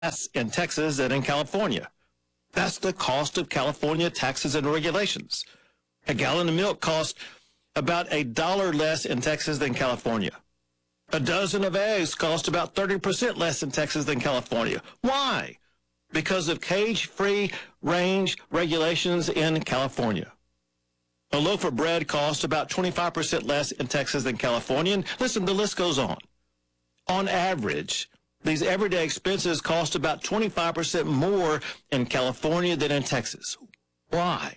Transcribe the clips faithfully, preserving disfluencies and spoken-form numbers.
less in Texas than in California. That's the cost of California taxes and regulations. A gallon of milk costs about a dollar less in Texas than California. A dozen of eggs cost about thirty percent less in Texas than California. Why? Because of cage-free range regulations in California. A loaf of bread costs about twenty-five percent less in Texas than California. And listen, the list goes on. On average, these everyday expenses cost about twenty-five percent more in California than in Texas. Why?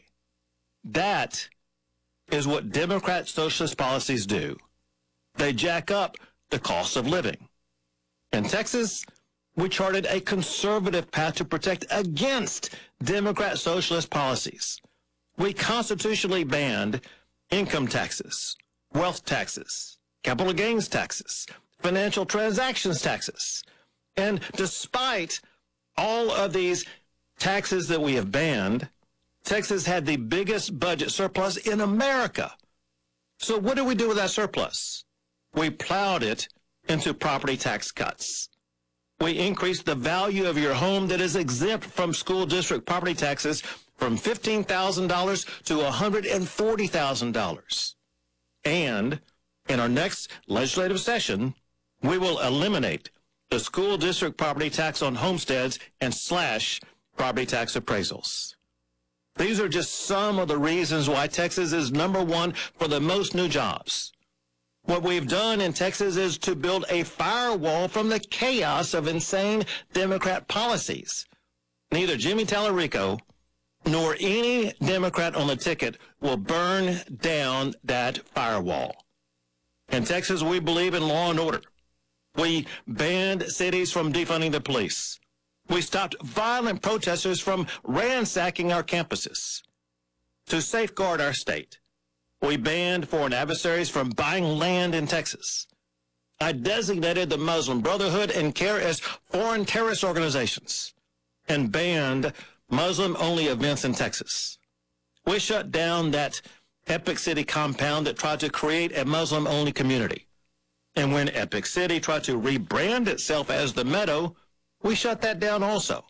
That is what Democrat socialist policies do. They jack up the cost of living. In Texas, we charted a conservative path to protect against Democrat socialist policies. We constitutionally banned income taxes, wealth taxes, capital gains taxes, financial transactions taxes. And despite all of these taxes that we have banned, Texas had the biggest budget surplus in America. So what did we do with that surplus? We plowed it into property tax cuts. We increased the value of your home that is exempt from school district property taxes from fifteen thousand dollars to one hundred forty thousand dollars. And in our next legislative session, we will eliminate the school district property tax on homesteads and slash property tax appraisals. These are just some of the reasons why Texas is number one for the most new jobs. What we've done in Texas is to build a firewall from the chaos of insane Democrat policies. Neither Jimmy Tallarico nor any Democrat on the ticket will burn down that firewall. In Texas, we believe in law and order. We banned cities from defunding the police. We stopped violent protesters from ransacking our campuses. To safeguard our state, we banned foreign adversaries from buying land in Texas. I designated the Muslim Brotherhood and CAIR as foreign terrorist organizations and banned Muslim-only events in Texas. We shut down that Epic City compound that tried to create a Muslim-only community. And when Epic City tried to rebrand itself as the Meadow, we shut that down also.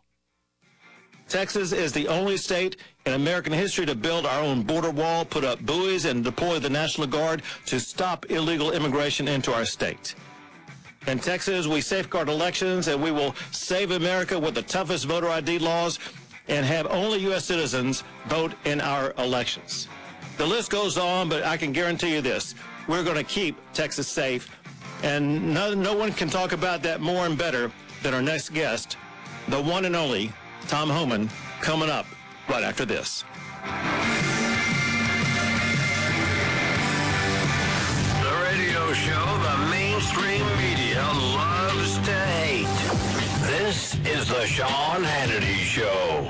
Texas is the only state in American history to build our own border wall, put up buoys, and deploy the National Guard to stop illegal immigration into our state. In Texas, we safeguard elections, and we will save America with the toughest voter I D laws and have only U S citizens vote in our elections. The list goes on, but I can guarantee you this. We're going to keep Texas safe, and no, no one can talk about that more and better than our next guest, the one and only Tom Homan, coming up right after this. The radio show the mainstream media loves to hate. This is the Sean Hannity Show.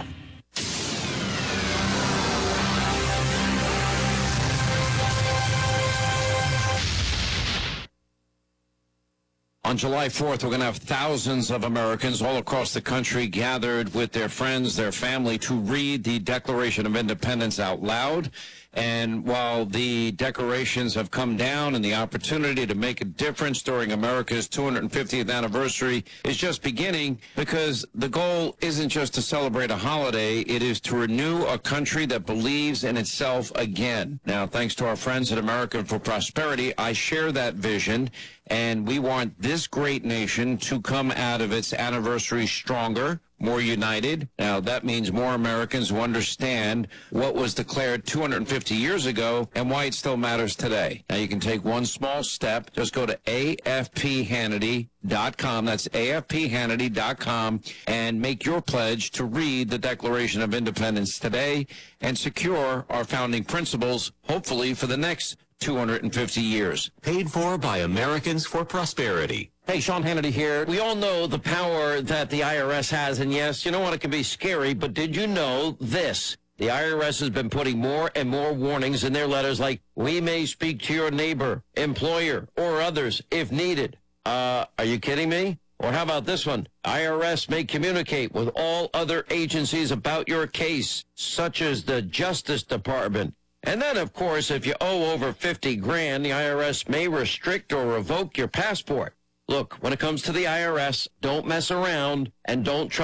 On July fourth, we're going to have thousands of Americans all across the country gathered with their friends, their family, to read the Declaration of Independence out loud. And while the decorations have come down and the opportunity to make a difference during America's two hundred fiftieth anniversary is just beginning, because the goal isn't just to celebrate a holiday, it is to renew a country that believes in itself again. Now, thanks to our friends at American for Prosperity, I share that vision, and we want this great nation to come out of its anniversary stronger, more united. Now, that means more Americans who understand what was declared two hundred fifty years ago and why it still matters today. Now, you can take one small step. Just go to A F P Hannity dot com. That's A F P Hannity dot com and make your pledge to read the Declaration of Independence today and secure our founding principles, hopefully for the next two hundred fifty years. Paid for by Americans for Prosperity. Hey, Sean Hannity here. We all know the power that the I R S has, and yes, you know what, it can be scary, but did you know this? The I R S has been putting more and more warnings in their letters like, we may speak to your neighbor, employer, or others if needed. Uh, are you kidding me? Or how about this one? I R S may communicate with all other agencies about your case, such as the Justice Department. And then, of course, if you owe over fifty grand, the I R S may restrict or revoke your passport. Look, when it comes to the I R S, don't mess around and don't try